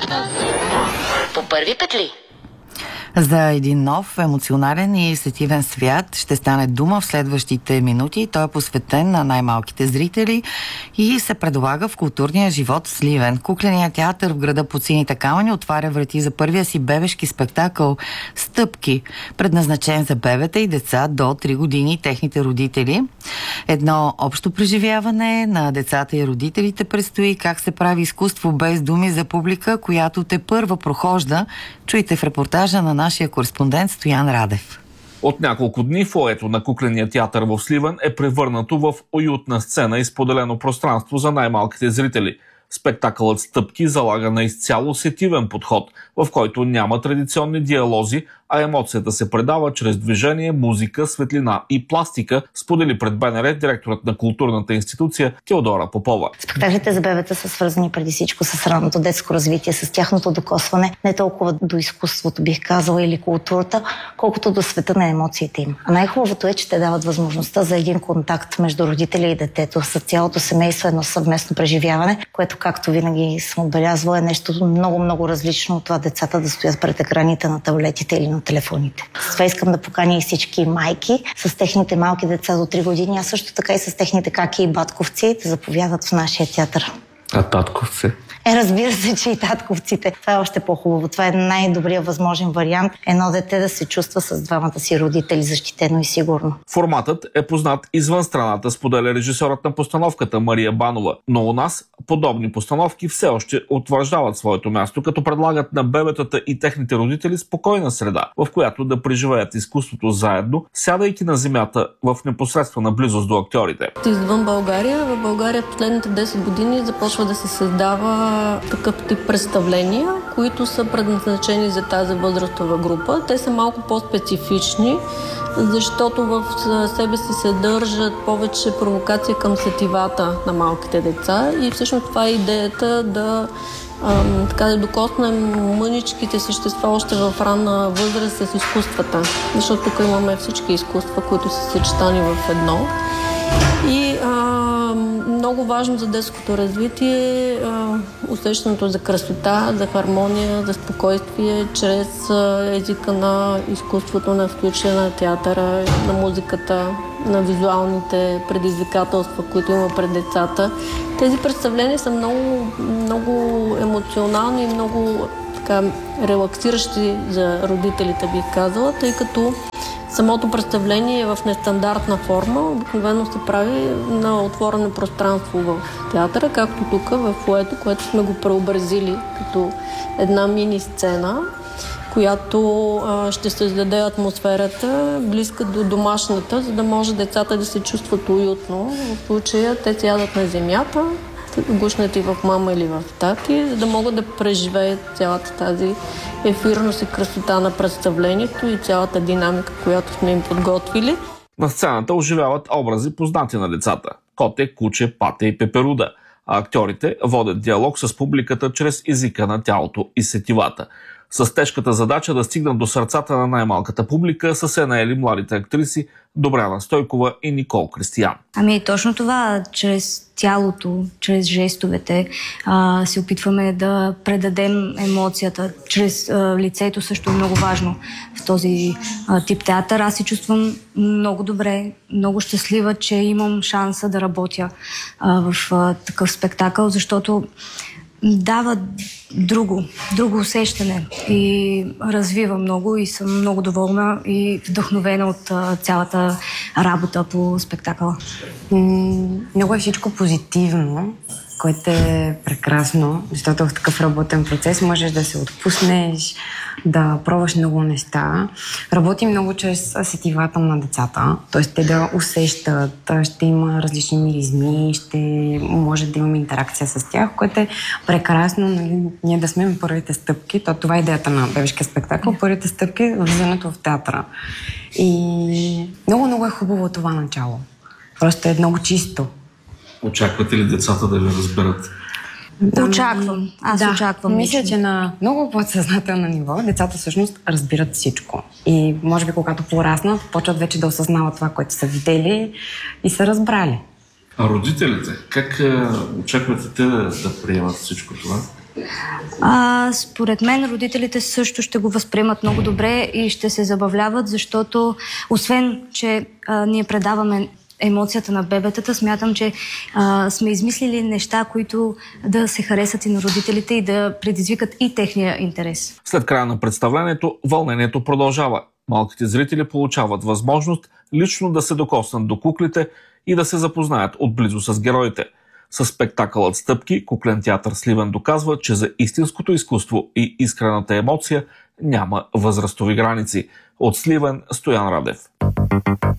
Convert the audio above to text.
По първи петли. За един нов, емоционален и сетивен свят ще стане дума в следващите минути. Той е посветен на най-малките зрители и се предлага в културния живот в Сливен. Кукленият театър в града под сините камъни отваря врати за първия си бебешки спектакъл "Стъпки", предназначен за бебета и деца до 3 години и техните родители. Едно общо преживяване на децата и родителите предстои. Как се прави изкуство без думи за публика, която тепърва прохожда. Чуйте в репортажа на нашия кореспондент Стоян Радев. От няколко дни фоето на кукления театър в Сливен е превърнато в уютна сцена и споделено пространство за най-малките зрители. Спектакълът "Стъпки" залага на изцяло сетивен подход, в който няма традиционни диалози, а емоцията се предава чрез движение, музика, светлина и пластика, сподели пред БНР директорът на културната институция Теодора Попова. Спектаклите за бебета са свързани преди всичко с ранното детско развитие, с тяхното докосване не толкова до изкуството, бих казала, или културата, колкото до света на емоциите им. А най-хубавото е, че те дават възможността за един контакт между родители и детето, с цялото семейство, едно съвместно преживяване, което, както винаги съм отбелязвала, е нещо много различно от това децата да стоят пред екраните на таблетите или на телефоните. С това искам да поканя и всички майки с техните малки деца до 3 години, а също така и с техните каки и батковци да заповядат в нашия театър. А татковци? Разбира се, че и татковците. Това е още по-хубаво. Това е най-добрият възможен вариант. Едно дете да се чувства с двамата си родители защитено и сигурно. Форматът е познат извън страната, споделя режисьорът на постановката Мария Банова. Но у нас подобни постановки все още утвърждават своето място, като предлагат на бебетата и техните родители спокойна среда, в която да преживеят изкуството заедно, сядайки на земята в непосредствена близост до актьорите. Извън България, в България в последните 10 години започва да се създава такъв тип представления, които са предназначени за тази възрастова група. Те са малко по-специфични, защото в себе си съдържат повече провокация към сетивата на малките деца и всъщност това е идеята да докоснем мъничките същества още в ранна възраст с изкуствата, защото тук имаме всички изкуства, които са съчетани в едно. И много важно за детското развитие е усещането за красота, за хармония, за спокойствие, чрез езика на изкуството, на включване на театъра, на музиката, на визуалните предизвикателства, които има пред децата. Тези представления са много емоционални и много релаксиращи за родителите, бих казала, тъй като самото представление е в нестандартна форма. Обикновено се прави на отворено пространство в театъра, както тук в фоето, което сме го преобразили като една мини-сцена, която ще създаде атмосферата близка до домашната, за да може децата да се чувстват уютно. В случая те сядат на земята, гушнати в мама или в тати, за да могат да преживеят цялата тази ефирност и красота на представлението и цялата динамика, която сме им подготвили. На сцената оживяват образи познати на децата – Коте, Куче, Пате и Пеперуда, а актьорите водят диалог с публиката чрез езика на тялото и сетивата. С тежката задача да стигнат до сърцата на най-малката публика са се наели младите актриси Добряна Стойкова и Никол Кристиян. Точно това, чрез тялото, чрез жестовете се опитваме да предадем емоцията. Чрез лицето също е много важно в този тип театър. Аз се чувствам много добре, много щастлива, че имам шанса да работя в такъв спектакъл, защото дава друго усещане и развива много и съм много доволна и вдъхновена от цялата работа по спектакъла. Много е всичко позитивно, което е прекрасно, защото в такъв работен процес можеш да се отпуснеш, да пробваш много неща. Работим много чрез сетивата на децата, т.е. те да усещат, ще има различни миризми, ще може да имаме интеракция с тях, което е прекрасно, нали, ние да сме първите стъпки. Това е идеята на бебешкия спектакъл, първите стъпки в влизането в театъра. И много е хубаво това начало. Просто е много чисто. Очаквате ли децата да ви разберат? Очаквам. Очаквам. Мисля, че на много подсъзнателно ниво децата всъщност разбират всичко. И може би когато пораснат, почват вече да осъзнават това, което са видели и са разбрали. А родителите, как очаквате те да приемат всичко това? Според мен родителите също ще го възприемат много добре и ще се забавляват, защото освен, че ние предаваме емоцията на бебетата, смятам, че сме измислили неща, които да се харесат и на родителите и да предизвикат и техния интерес. След края на представлението, вълнението продължава. Малките зрители получават възможност лично да се докоснат до куклите и да се запознаят отблизо с героите. Със спектакълът "Стъпки" Куклен театър Сливен доказва, че за истинското изкуство и искрената емоция няма възрастови граници. От Сливен, Стоян Радев.